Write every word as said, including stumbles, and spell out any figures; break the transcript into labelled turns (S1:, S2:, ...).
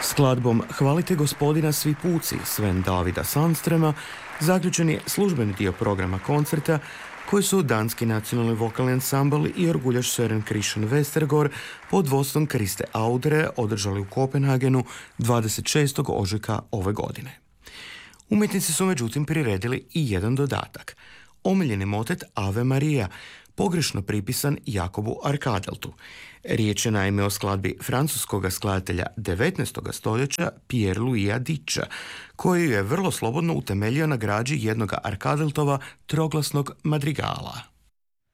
S1: Skladbom Hvalite gospodina svi puci Sven Davida Sandstrema zaključen je službeni dio programa koncerta koji su danski nacionalni vokalni ansambl i orguljaš Søren Christian Westergaard pod vodstvom Kriste Audre održali u Kopenhagenu dvadeset šestog ožujka ove godine. Umjetnici su međutim priredili i jedan dodatak. Omiljeni motet Ave Maria, pogrešno pripisan Jakobu Arkadeltu. Riječ je naime o skladbi francuskog skladatelja devetnaestog stoljeća Pierre-Louisa Dicha, koji je vrlo slobodno utemeljio na građi jednoga Arkadeltova troglasnog madrigala.